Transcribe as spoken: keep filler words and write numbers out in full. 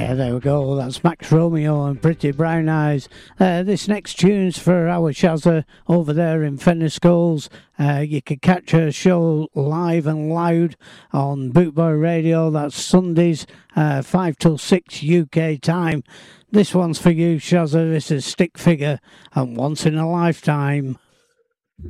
Yeah, there we go. That's Max Romeo and Pretty Brown Eyes. Uh, this next tune's for our Shazza over there in Fenniscoles. Uh, you can catch her show live and loud on Bootboy Radio. That's Sundays, uh, five till six U K time. This one's for you, Shazza. This is Stick Figure and Once in a Lifetime.